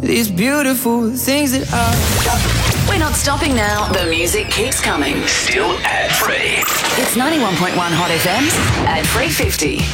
these beautiful things that are. We're not stopping now. The music keeps coming. Still ad free. It's 91.1 Hot FM, ad free 50.